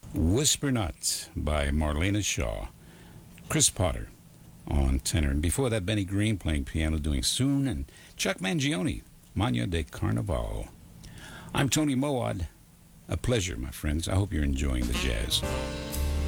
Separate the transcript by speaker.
Speaker 1: Whisper Not by Marlena Shaw. Chris Potter on tenor. And before that, Benny Green playing piano doing Soon. And Chuck Mangione, Magna de Carnaval. I'm Tony Moad. A pleasure, my friends. I hope you're enjoying the jazz.